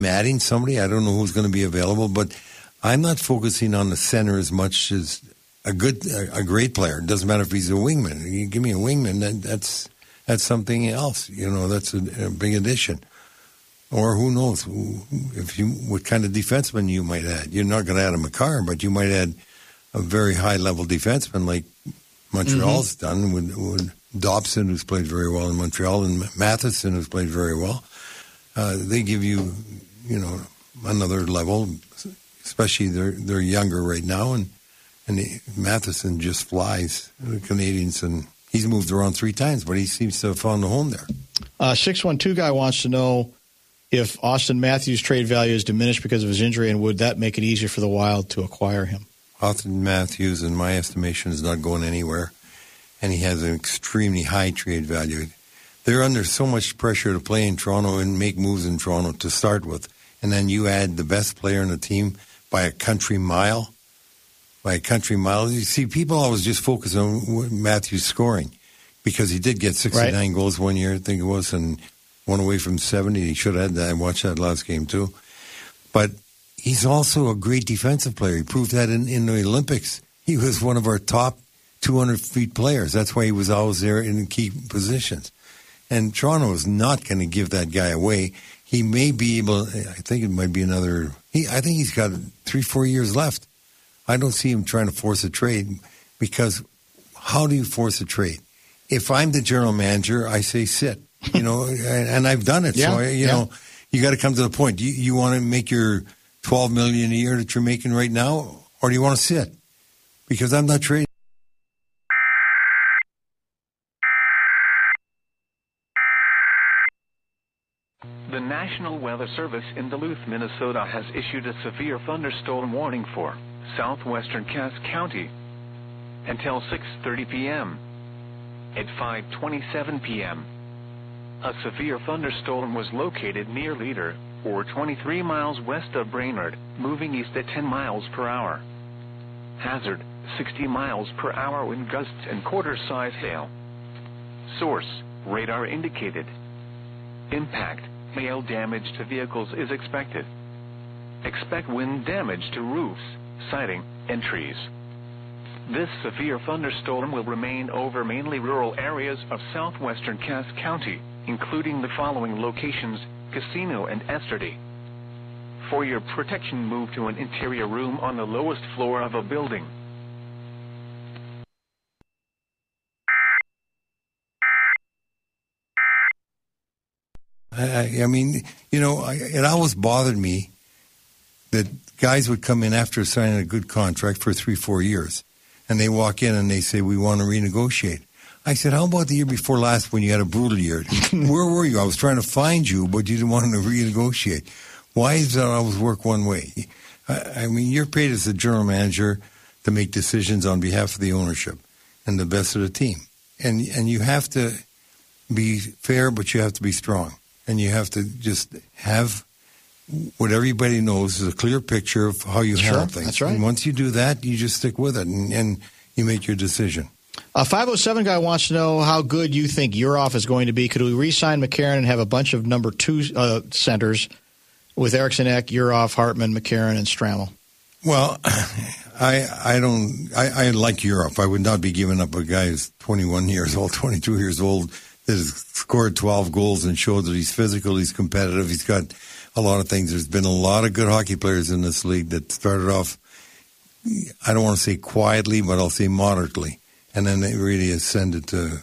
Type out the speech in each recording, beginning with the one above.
adding somebody. I don't know who's going to be available, but I'm not focusing on the center as much as a great player. It doesn't matter if he's a wingman. You give me a wingman, that's something else. That's a big addition. Or who knows what kind of defenseman you might add. You're not going to add a Makar, but you might add a very high-level defenseman like Montreal's done with Dobson, who's played very well in Montreal, and Matheson, who's played very well. They give you, another level, especially they're younger right now, and Matheson just flies the Canadians, and he's moved around 3 times, but he seems to have found a home there. 612 guy wants to know if Auston Matthews' trade value is diminished because of his injury, and would that make it easier for the Wild to acquire him? Auston Matthews, in my estimation, is not going anywhere, and he has an extremely high trade value. They're under so much pressure to play in Toronto and make moves in Toronto to start with, and then you add the best player in the team by a country mile. You see, people always just focus on Matthews scoring because he did get 69 goals one year, I think it was, and one away from 70. He should have had that. I watched that last game too. But he's also a great defensive player. He proved that in the Olympics. He was one of our top 200-feet players. That's why he was always there in key positions. And Toronto is not going to give that guy away. He may be able, I think it might be another, I think he's got 3-4 years left. I don't see him trying to force a trade because how do you force a trade? If I'm the general manager, I say sit, and I've done it. Yeah, so, you got to come to the point. You want to make your $12 million a year that you're making right now, or do you want to sit? Because I'm not trading. The National Weather Service in Duluth, Minnesota has issued a severe thunderstorm warning for southwestern Cass County until 6:30 p.m. At 5:27 p.m., a severe thunderstorm was located near Leader, or 23 miles west of Brainerd, moving east at 10 miles per hour. Hazard, 60 miles per hour wind gusts and quarter-size hail. Source, radar indicated. Impact, hail damage to vehicles is expected. Expect wind damage to roofs, siding, and trees. This severe thunderstorm will remain over mainly rural areas of southwestern Cass County, including the following locations: Casino and Esterdy. For your protection, move to an interior room on the lowest floor of a building. It always bothered me that guys would come in after signing a good contract for 3-4 years, and they walk in and they say, we want to renegotiate. I said, how about the year before last when you had a brutal year? Where were you? I was trying to find you, but you didn't want to renegotiate. Why does that always work one way? You're paid as the general manager to make decisions on behalf of the ownership and the best of the team. And you have to be fair, but you have to be strong. And you have to just have what everybody knows is a clear picture of how you handle things. That's right. And once you do that, you just stick with it and you make your decision. A 507 guy wants to know how good you think Urhoff is going to be. Could we re-sign McCarron and have a bunch of number 2 centers with Eriksson Ek, Urhoff, Hartman, McCarron, and Strammel? Well, I like Urhoff. I would not be giving up a guy who's 21 years old, 22 years old, that has scored 12 goals and showed that he's physical, he's competitive, he's got a lot of things. There's been a lot of good hockey players in this league that started off, I don't want to say quietly, but I'll say moderately. And then they really ascended to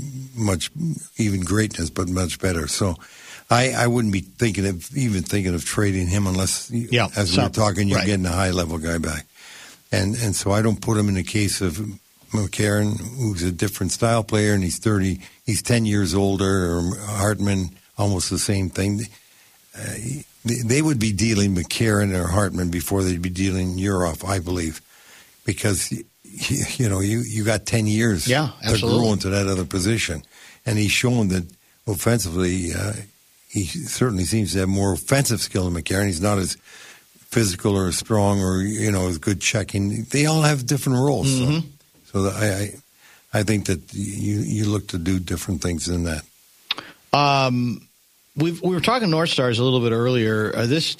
even greatness, but much better. So I wouldn't be thinking of trading him unless, as we were talking, you're getting a high-level guy back. And so I don't put him in the case of McCarron, who's a different style player, and he's 10 years older, or Hartman, almost the same thing. They would be dealing McCarron or Hartman before they'd be dealing Urhoff, I believe, because you got 10 years to grow into that other position, and he's shown that offensively he certainly seems to have more offensive skill than McCarron. He's not as physical or as strong or as good checking. They all have different roles. Mm-hmm. So I think that you look to do different things than that. We were talking North Stars a little bit earlier. This